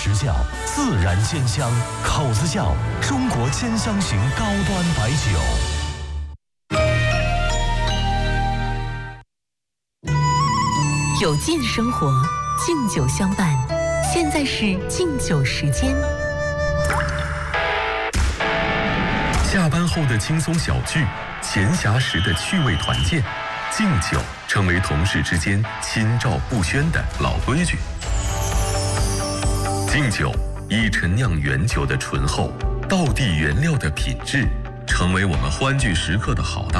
实窖，自然煎香。口子窖，中国煎香型高端白酒。 有劲生活，敬酒相伴。现在是敬酒时间。 下班后的轻松小聚，闲暇时的趣味团建，敬酒成为同事之间心照不宣的老规矩。敬酒以陈酿原酒的醇厚、道地原料的品质，成为我们欢聚时刻的好搭